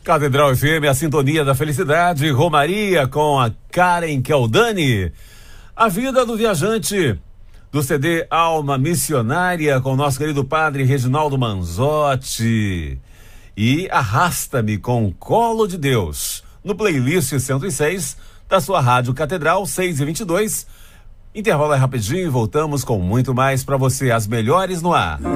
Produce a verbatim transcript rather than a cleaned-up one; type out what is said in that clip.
Catedral F M, a sintonia da felicidade, Romaria com a Karen Keldani. A vida do viajante, do C D Alma Missionária, com o nosso querido padre Reginaldo Manzotti. E Arrasta-me com Colo de Deus, no playlist cento e seis da sua Rádio Catedral, seis e vinte e dois. Intervalo é rapidinho e voltamos com muito mais para você, as melhores no ar.